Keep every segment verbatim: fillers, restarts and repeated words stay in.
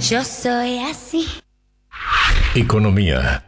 Yo soy así. Economía.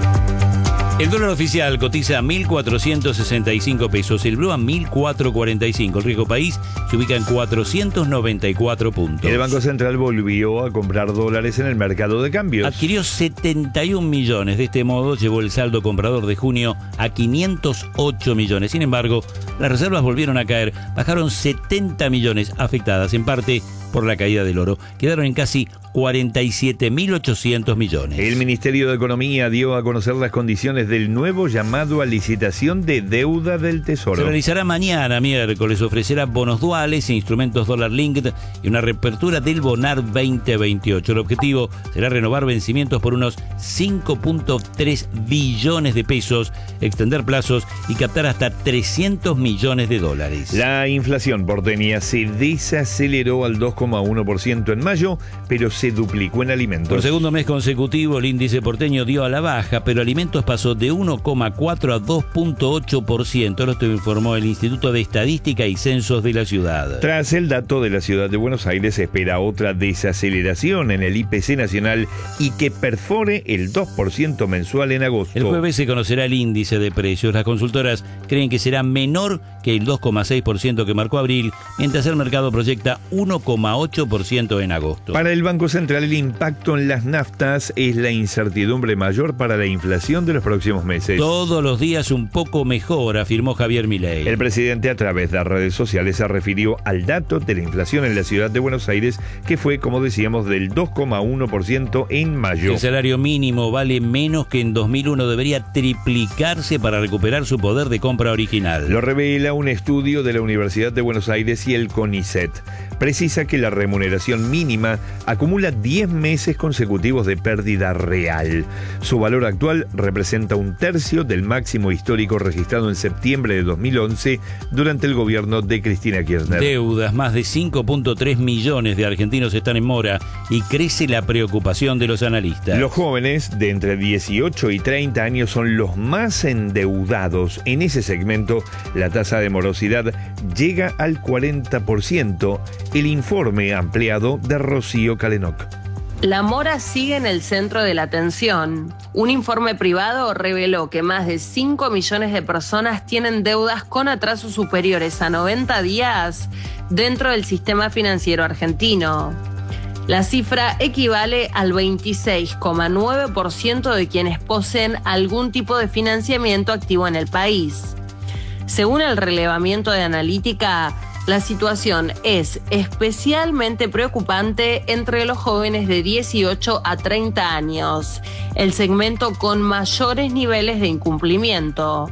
El dólar oficial cotiza a mil cuatrocientos sesenta y cinco pesos, el blue a mil cuatrocientos cuarenta y cinco. El riesgo país se ubica en cuatrocientos noventa y cuatro puntos. El Banco Central volvió a comprar dólares en el mercado de cambios. Adquirió setenta y un millones. De este modo, llevó el saldo comprador de junio a quinientos ocho millones. Sin embargo, las reservas volvieron a caer. Bajaron setenta millones, afectadas en parte por la caída del oro. Quedaron en casi cuarenta y siete mil ochocientos millones. El Ministerio de Economía dio a conocer las condiciones del nuevo llamado a licitación de deuda del Tesoro. Se realizará mañana, miércoles. Ofrecerá bonos duales e instrumentos dólar linked y una reapertura del Bonar veinte veintiocho. El objetivo será renovar vencimientos por unos cinco punto tres billones de pesos, extender plazos y captar hasta trescientos millones de dólares. La inflación porteña se desaceleró al dos coma uno por ciento en mayo, pero se duplicó en alimentos. Por segundo mes consecutivo, el índice porteño dio a la baja, pero alimentos pasó de uno coma cuatro a dos punto ocho por ciento. Esto informó el Instituto de Estadística y Censos de la ciudad. Tras el dato de la ciudad de Buenos Aires, se espera otra desaceleración en el I P C nacional y que perfore el dos por ciento mensual en agosto. El jueves se conocerá el índice de precios. Las consultoras creen que será menor que el dos coma seis por ciento que marcó abril, mientras el mercado proyecta uno coma ocho por ciento en agosto. Para el Banco Central, el impacto en las naftas es la incertidumbre mayor para la inflación de los próximos meses. Todos los días un poco mejor, afirmó Javier Milei. El presidente, a través de redes sociales, se refirió al dato de la inflación en la ciudad de Buenos Aires, que fue, como decíamos, del dos coma uno por ciento en mayo. El salario mínimo vale menos que en dos mil uno, debería triplicarse para recuperar su poder de compra original. Lo revela un estudio de la Universidad de Buenos Aires y el CONICET. Precisa que la remuneración mínima acumula diez meses consecutivos de pérdida real. Su valor actual representa un tercio del máximo histórico registrado en septiembre de dos mil once durante el gobierno de Cristina Kirchner. Deudas, más de cinco punto tres millones de argentinos están en mora y crece la preocupación de los analistas. Los jóvenes de entre dieciocho y treinta años son los más endeudados. En ese segmento, la tasa de morosidad llega al cuarenta por ciento. El informe ampliado de Rocío Calenoc. La mora sigue en el centro de la atención. Un informe privado reveló que más de cinco millones de personas tienen deudas con atrasos superiores a noventa días dentro del sistema financiero argentino. La cifra equivale al veintiséis coma nueve por ciento de quienes poseen algún tipo de financiamiento activo en el país. Según el relevamiento de Analítica, la situación es especialmente preocupante entre los jóvenes de dieciocho a treinta años, el segmento con mayores niveles de incumplimiento.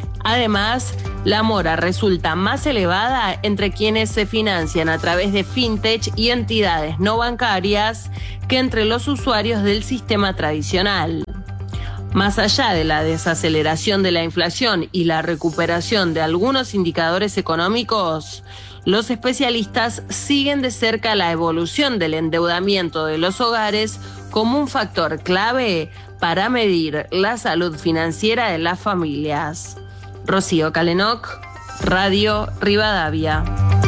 Además, la mora resulta más elevada entre quienes se financian a través de fintech y entidades no bancarias que entre los usuarios del sistema tradicional. Más allá de la desaceleración de la inflación y la recuperación de algunos indicadores económicos, los especialistas siguen de cerca la evolución del endeudamiento de los hogares como un factor clave para medir la salud financiera de las familias. Rocío Calenoc, Radio Rivadavia.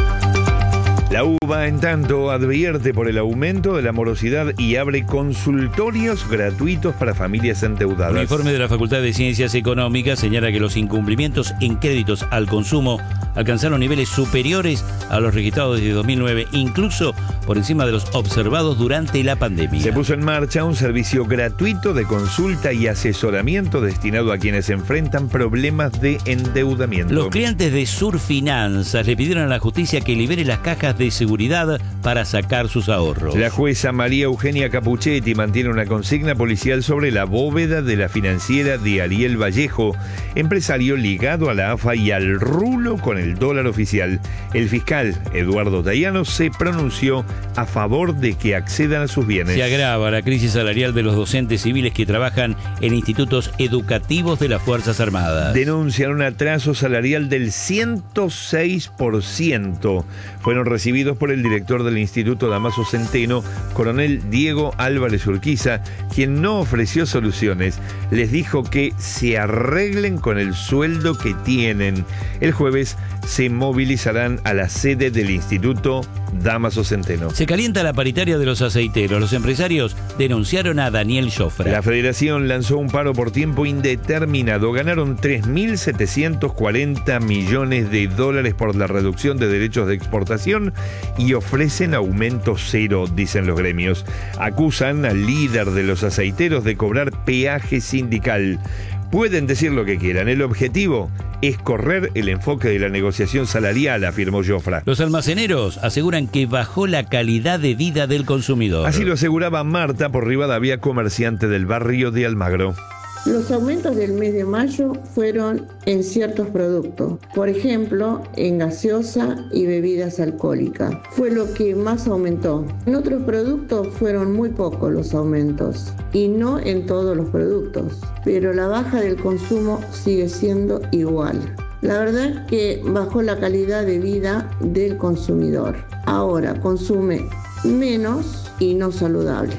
La U B A, en tanto, advierte por el aumento de la morosidad y abre consultorios gratuitos para familias endeudadas. Un informe de la Facultad de Ciencias Económicas señala que los incumplimientos en créditos al consumo alcanzaron niveles superiores a los registrados desde dos mil nueve, incluso por encima de los observados durante la pandemia. Se puso en marcha un servicio gratuito de consulta y asesoramiento destinado a quienes enfrentan problemas de endeudamiento. Los clientes de Surfinanzas le pidieron a la justicia que libere las cajas de seguridad para sacar sus ahorros. La jueza María Eugenia Capuchetti mantiene una consigna policial sobre la bóveda de la financiera de Ariel Vallejo, empresario ligado a la A F A y al rulo con el dólar oficial. El fiscal Eduardo Tayano se pronunció a favor de que accedan a sus bienes. Se agrava la crisis salarial de los docentes civiles que trabajan en institutos educativos de las Fuerzas Armadas. Denuncian un atraso salarial del ciento seis por ciento. Fueron recibidos por el director del Instituto Damaso Centeno, coronel Diego Álvarez Urquiza, quien no ofreció soluciones. Les dijo que se arreglen con el sueldo que tienen. El jueves, se movilizarán a la sede del Instituto Dámaso Centeno. Se calienta la paritaria de los aceiteros. Los empresarios denunciaron a Daniel Jofra. La federación lanzó un paro por tiempo indeterminado. Ganaron tres mil setecientos cuarenta millones de dólares por la reducción de derechos de exportación y ofrecen aumento cero, dicen los gremios. Acusan al líder de los aceiteros de cobrar peaje sindical. Pueden decir lo que quieran, el objetivo es correr el enfoque de la negociación salarial, afirmó Jofra. Los almaceneros aseguran que bajó la calidad de vida del consumidor. Así lo aseguraba Marta por Rivadavia, comerciante del barrio de Almagro. Los aumentos del mes de mayo fueron en ciertos productos, por ejemplo, en gaseosa y bebidas alcohólicas. Fue lo que más aumentó. En otros productos fueron muy pocos los aumentos, y no en todos los productos, pero la baja del consumo sigue siendo igual. La verdad es que bajó la calidad de vida del consumidor. Ahora consume menos y no saludable.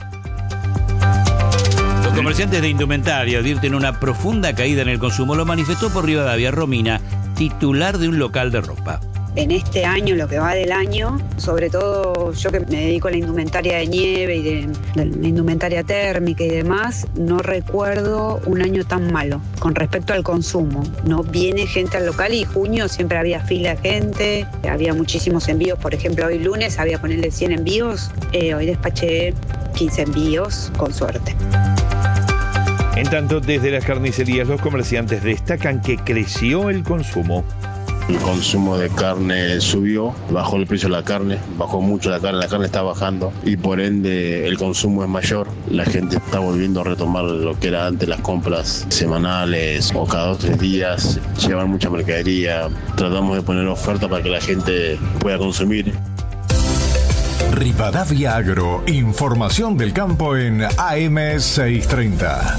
Los comerciantes de indumentaria advierten una profunda caída en el consumo. Lo manifestó por Rivadavia Romina, titular de un local de ropa. En este año, lo que va del año, sobre todo yo que me dedico a la indumentaria de nieve y de, de la indumentaria térmica y demás, no recuerdo un año tan malo con respecto al consumo. No viene gente al local y junio siempre había fila de gente, había muchísimos envíos. Por ejemplo, hoy lunes había ponerle cien envíos, eh, hoy despaché quince envíos con suerte. En tanto, desde las carnicerías los comerciantes destacan que creció el consumo. El consumo de carne subió, bajó el precio de la carne, bajó mucho la carne, la carne está bajando y por ende el consumo es mayor. La gente está volviendo a retomar lo que era antes las compras semanales o cada dos o tres días, llevar mucha mercadería. Tratamos de poner oferta para que la gente pueda consumir. Rivadavia Agro, información del campo en A M seiscientos treinta.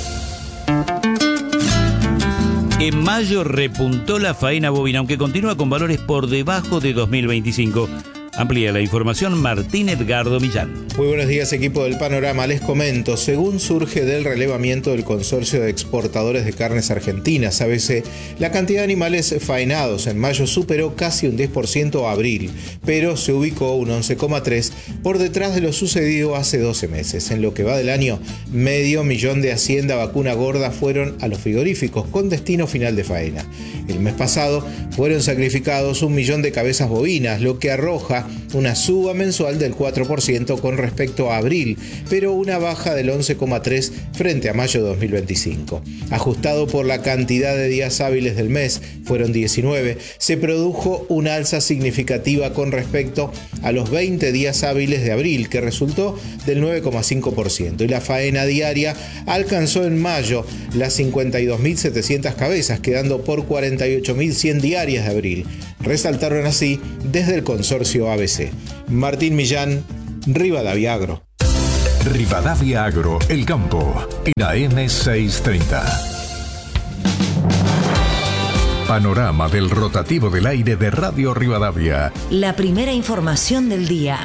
En mayo repuntó la faena bovina, aunque continúa con valores por debajo de dos mil veinticinco. Amplía la información Martín Edgardo Millán. Muy buenos días, equipo del Panorama. Les comento, según surge del relevamiento del Consorcio de Exportadores de Carnes Argentinas, A B C, la cantidad de animales faenados en mayo superó casi un diez por ciento a abril, pero se ubicó un once coma tres por ciento por detrás de lo sucedido hace doce meses. En lo que va del año, medio millón de hacienda vacuna gorda fueron a los frigoríficos con destino final de faena. El mes pasado fueron sacrificados un millón de cabezas bovinas, lo que arroja una suba mensual del cuatro por ciento con respecto a abril, pero una baja del once coma tres por ciento frente a mayo de dos mil veinticinco. Ajustado por la cantidad de días hábiles del mes, fueron diecinueve, se produjo una alza significativa con respecto a los veinte días hábiles de abril, que resultó del nueve coma cinco por ciento, y la faena diaria alcanzó en mayo las cincuenta y dos mil setecientas cabezas, quedando por cuarenta y ocho mil cien diarias de abril. Resaltaron así desde el consorcio A B C. Martín Millán, Rivadavia Agro. Rivadavia Agro, el campo, en A M seiscientos treinta. Panorama del rotativo del aire de Radio Rivadavia. La primera información del día.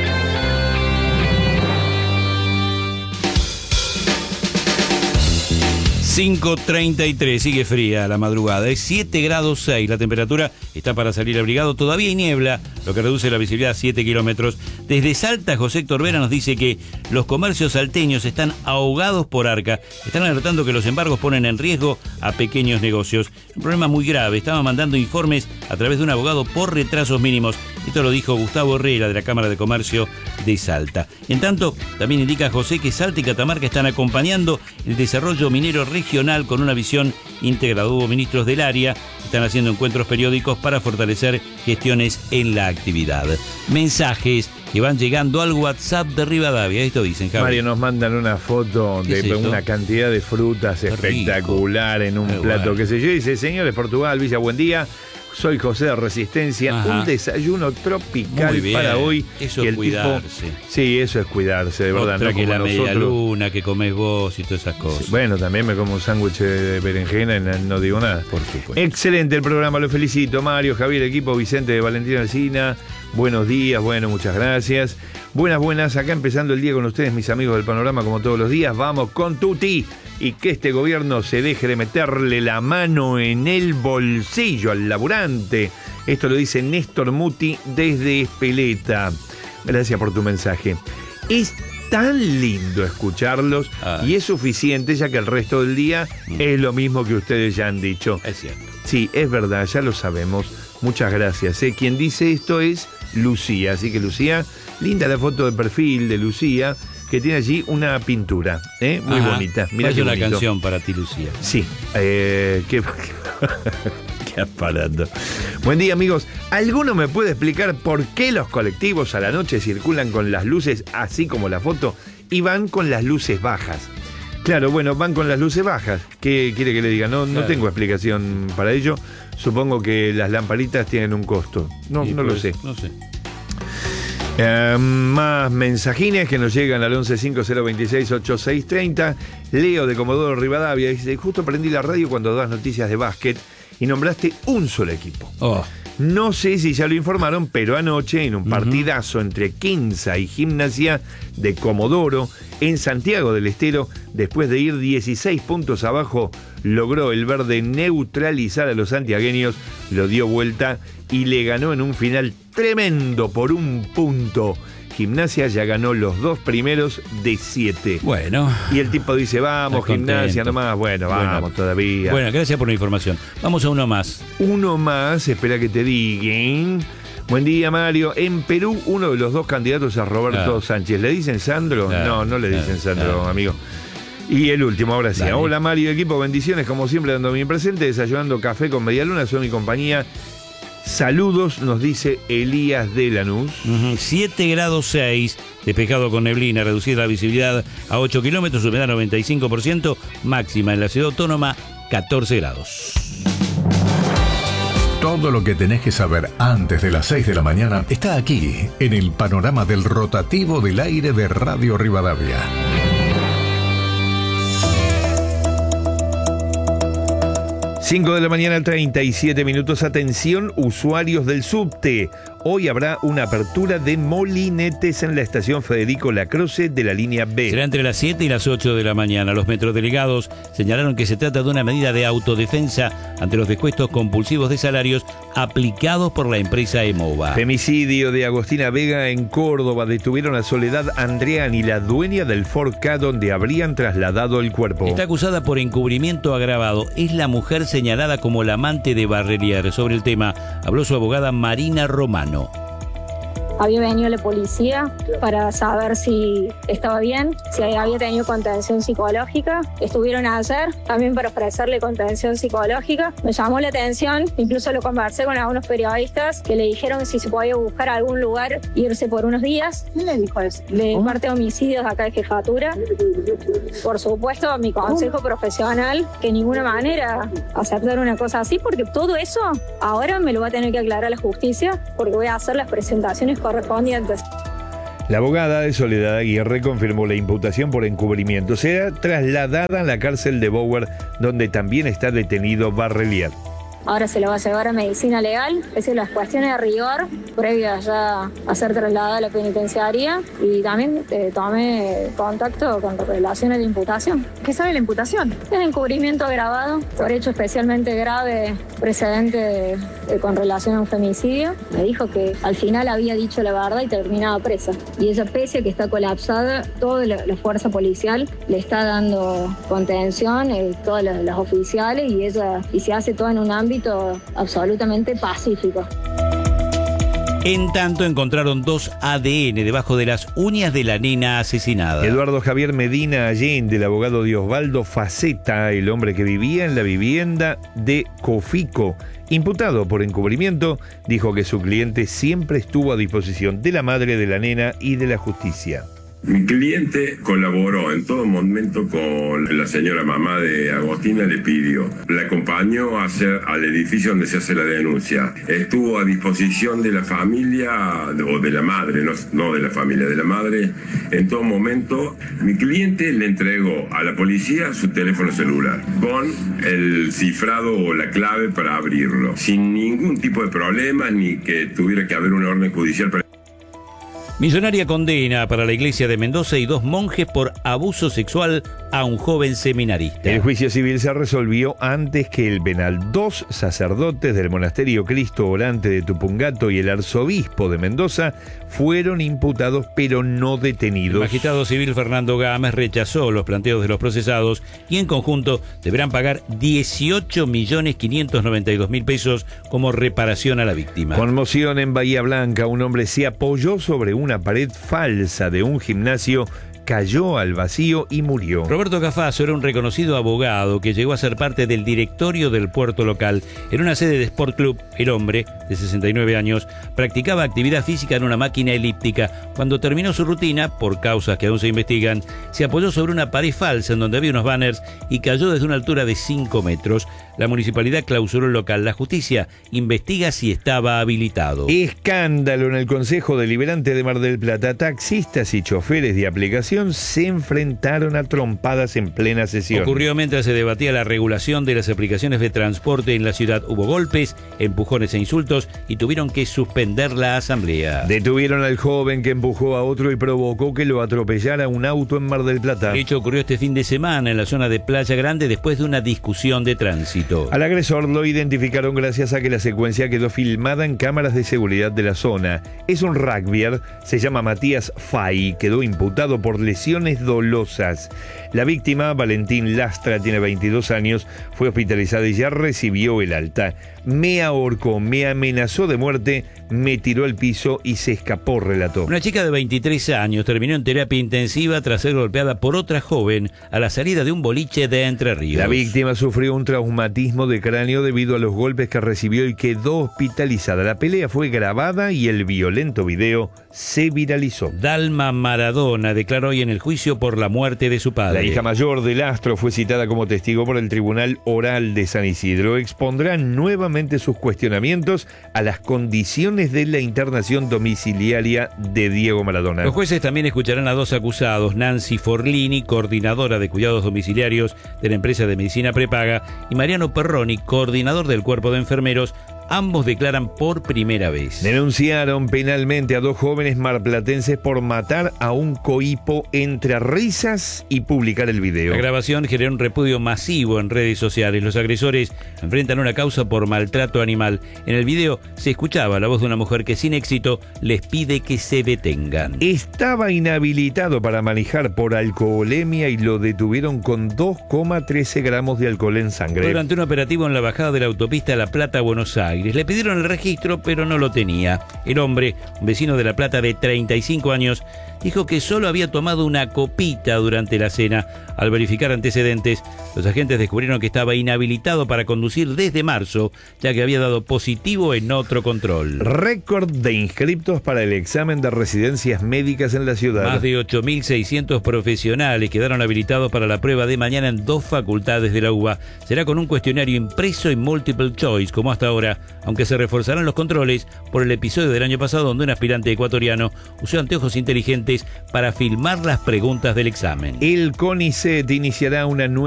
cinco treinta y tres, sigue fría la madrugada, es siete grados seis, la temperatura está para salir abrigado, todavía hay niebla, lo que reduce la visibilidad a siete kilómetros. Desde Salta, José Héctor Vera nos dice que los comercios salteños están ahogados por Arca, están alertando que los embargos ponen en riesgo a pequeños negocios. Un problema muy grave, estaban mandando informes a través de un abogado por retrasos mínimos. Esto lo dijo Gustavo Herrera de la Cámara de Comercio de Salta. En tanto, también indica José que Salta y Catamarca están acompañando el desarrollo minero regional con una visión integrada. Hubo ministros del área que están haciendo encuentros periódicos para fortalecer gestiones en la actividad. Mensajes que van llegando al WhatsApp de Rivadavia. Esto dicen, Javier. Mario, nos mandan una foto de es una cantidad de frutas espectacular en un Qué plato, bueno. qué sé yo. Dice, señores, Portugal, Villa, buen día. Soy José de Resistencia. Ajá. Un desayuno tropical para hoy. Eso es cuidarse. Tipo, sí, eso es cuidarse, de verdad. Otra no que como la nosotros. media luna, que comes vos y todas esas cosas. Sí, bueno, también me como un sándwich de berenjena y no, no digo nada. Por supuesto. Excelente el programa, lo felicito. Mario, Javier, equipo, Vicente de Valentina Alsina. Buenos días, bueno, muchas gracias. Buenas, buenas, acá empezando el día con ustedes, mis amigos del Panorama, como todos los días. Vamos con Tuti y que este gobierno se deje de meterle la mano en el bolsillo al laburante. Esto lo dice Néstor Muti desde Espeleta. Gracias por tu mensaje. Es tan lindo escucharlos ah. y es suficiente ya que el resto del día mm. es lo mismo que ustedes ya han dicho. Es cierto. Sí, es verdad, ya lo sabemos. Muchas gracias. ¿eh? Quien dice esto es Lucía. Así que Lucía, linda la foto de perfil de Lucía, que tiene allí una pintura, ¿eh? muy Ajá. bonita. Mirá Hay qué una bonito. canción para ti, Lucía. Sí, eh, qué, qué aparato. Buen día, amigos. ¿Alguno me puede explicar por qué los colectivos a la noche circulan con las luces así como la foto y van con las luces bajas? Claro, bueno, van con las luces bajas. ¿Qué quiere que le diga? No, claro. no tengo explicación para ello. Supongo que las lamparitas tienen un costo. No, no pues, lo sé. No sé. Eh, más mensajines que nos llegan al once cinco cero veintiséis ochenta y seis treinta. Leo de Comodoro Rivadavia dice: justo prendí la radio cuando das noticias de básquet y nombraste un solo equipo. Oh. No sé si ya lo informaron, pero anoche en un partidazo uh-huh. entre Quinza y Gimnasia de Comodoro en Santiago del Estero, después de ir dieciséis puntos abajo, logró el verde neutralizar a los santiagueños, lo dio vuelta y le ganó en un final tremendo por un punto. Gimnasia ya ganó los dos primeros de siete. Bueno. Y el tipo dice, vamos, Gimnasia nomás. Bueno, bueno, vamos todavía. Bueno, gracias por la información. Vamos a uno más. Uno más, espera que te digan. Buen día, Mario. En Perú, uno de los dos candidatos es Roberto ah. Sánchez. ¿Le dicen Sandro? Ah. No, no le dicen ah. Sandro, ah. amigo. Y el último, ahora sí. Dale. Hola, Mario, equipo, bendiciones, como siempre, dando mi presente, desayunando café con Medialuna, soy mi compañía. Saludos, nos dice Elías de Lanús. Uh-huh. siete grados seis, despejado con neblina, reducida la visibilidad a ocho kilómetros, humedad noventa y cinco por ciento, máxima en la ciudad autónoma catorce grados. Todo lo que tenés que saber antes de las seis de la mañana está aquí, en el panorama del rotativo del aire de Radio Rivadavia. cinco de la mañana, treinta y siete minutos. Atención, usuarios del subte. Hoy habrá una apertura de molinetes en la estación Federico Lacroce de la línea B. Será entre las siete y las ocho de la mañana. Los metrodelegados señalaron que se trata de una medida de autodefensa ante los descuentos compulsivos de salarios aplicados por la empresa Emova. Femicidio de Agostina Vega en Córdoba. Detuvieron a Soledad Andreani, la dueña del Ford Ka donde habrían trasladado el cuerpo. Está acusada por encubrimiento agravado. Es la mujer señalada como la amante de Barrelier. Sobre el tema habló su abogada Marina Romano. Había venido la policía para saber si estaba bien, si había tenido contención psicológica. Estuvieron ayer también para ofrecerle contención psicológica. Me llamó la atención, incluso lo conversé con algunos periodistas que le dijeron si se podía buscar algún lugar, irse por unos días. ¿Quién le dijo eso? De parte de homicidios acá de jefatura. Por supuesto, mi consejo ¿Cómo? profesional, que de ninguna manera aceptar una cosa así, porque todo eso ahora me lo va a tener que aclarar la justicia, porque voy a hacer las presentaciones correctas. correspondientes. La abogada de Soledad Aguirre confirmó la imputación por encubrimiento. Será trasladada a la cárcel de Bower, donde también está detenido Barrelier. Ahora se lo va a llevar a medicina legal, es decir, las cuestiones de rigor previas ya a ser trasladada a la penitenciaría, y también eh, tomé contacto con relaciones de imputación. ¿Qué sabe la imputación? Es encubrimiento agravado por hecho especialmente grave precedente eh, con relación a un femicidio. Me dijo que al final había dicho la verdad y terminaba presa. Y ella, pese a que está colapsada, toda la, la fuerza policial le está dando contención, eh, todas las, las oficiales, y ella y se hace todo en un ámbito absolutamente pacífico. En tanto, encontraron dos A D N debajo de las uñas de la nena asesinada. Eduardo Javier Medina Allende, el abogado de Osvaldo Faceta, el hombre que vivía en la vivienda de Cofico, imputado por encubrimiento, dijo que su cliente siempre estuvo a disposición de la madre de la nena y de la justicia. Mi cliente colaboró en todo momento con la señora mamá de Agostina, le pidió, la acompañó a hacer, al edificio donde se hace la denuncia, estuvo a disposición de la familia o de la madre, no, no de la familia, de la madre en todo momento. Mi cliente le entregó a la policía su teléfono celular con el cifrado o la clave para abrirlo, sin ningún tipo de problema ni que tuviera que haber una orden judicial para... Millonaria condena para la iglesia de Mendoza y dos monjes por abuso sexual a un joven seminarista. El juicio civil se resolvió antes que el penal. Dos sacerdotes del monasterio Cristo Orante de Tupungato y el arzobispo de Mendoza fueron imputados pero no detenidos. El magistrado civil Fernando Gámez rechazó los planteos de los procesados y en conjunto deberán pagar dieciocho millones quinientos noventa y dos mil pesos como reparación a la víctima. Conmoción en Bahía Blanca. Un hombre se apoyó sobre una pared falsa de un gimnasio, cayó al vacío y murió. Roberto Cafaso era un reconocido abogado que llegó a ser parte del directorio del puerto local. En una sede de Sport Club, el hombre, de sesenta y nueve años, practicaba actividad física en una máquina elíptica. Cuando terminó su rutina, por causas que aún se investigan, se apoyó sobre una pared falsa en donde había unos banners y cayó desde una altura de cinco metros. La municipalidad clausuró el local. La justicia investiga si estaba habilitado. Escándalo en el Consejo Deliberante de Mar del Plata. Taxistas y choferes de aplicación se enfrentaron a trompadas en plena sesión. Ocurrió mientras se debatía la regulación de las aplicaciones de transporte en la ciudad. Hubo golpes, empujones e insultos y tuvieron que suspender la asamblea. Detuvieron al joven que empujó a otro y provocó que lo atropellara un auto en Mar del Plata. El hecho ocurrió este fin de semana en la zona de Playa Grande después de una discusión de tránsito. Al agresor lo identificaron gracias a que la secuencia quedó filmada en cámaras de seguridad de la zona. Es un rugbyer, se llama Matías Fay, quedó imputado por lesiones dolosas. La víctima, Valentín Lastra, tiene veintidós años, fue hospitalizada y ya recibió el alta. Me ahorcó, me amenazó de muerte, me tiró al piso y se escapó, relató. Una chica de veintitrés años terminó en terapia intensiva tras ser golpeada por otra joven a la salida de un boliche de Entre Ríos. La víctima sufrió un traumatismo de cráneo debido a los golpes que recibió y quedó hospitalizada. La pelea fue grabada y el violento video se viralizó. Dalma Maradona declaró hoy en el juicio por la muerte de su padre. La hija mayor del astro fue citada como testigo por el Tribunal Oral de San Isidro. Expondrá nuevamente sus cuestionamientos a las condiciones de la internación domiciliaria de Diego Maradona. Los jueces también escucharán a dos acusados, Nancy Forlini, coordinadora de cuidados domiciliarios de la empresa de medicina prepaga, y Mariano Perroni, coordinador del cuerpo de enfermeros. Ambos declaran por primera vez. Denunciaron penalmente a dos jóvenes marplatenses por matar a un cohipo entre risas y publicar el video. La grabación generó un repudio masivo en redes sociales. Los agresores enfrentan una causa por maltrato animal. En el video se escuchaba la voz de una mujer que sin éxito les pide que se detengan. Estaba inhabilitado para manejar por alcoholemia y lo detuvieron con dos coma trece gramos de alcohol en sangre. Durante un operativo en la bajada de la autopista La Plata a Buenos Aires. Le pidieron el registro, pero no lo tenía. El hombre, un vecino de La Plata de treinta y cinco años, dijo que solo había tomado una copita durante la cena. Al verificar antecedentes, los agentes descubrieron que estaba inhabilitado para conducir desde marzo, ya que había dado positivo en otro control. Récord de inscriptos para el examen de residencias médicas en la ciudad. Más de ocho mil seiscientos profesionales quedaron habilitados para la prueba de mañana en dos facultades de la U B A. Será con un cuestionario impreso y multiple choice, como hasta ahora, aunque se reforzarán los controles por el episodio del año pasado donde un aspirante ecuatoriano usó anteojos inteligentes para filmar las preguntas del examen. El CONICET iniciará una nueva